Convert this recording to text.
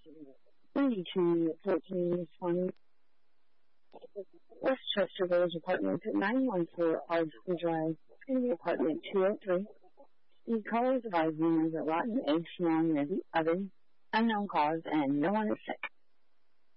92 14 20 Westchester Village Apartments at 914 Ardsley Drive, City Apartment 203. The callers advising there's a rotten egg smell near the oven, unknown cause, and no one is sick.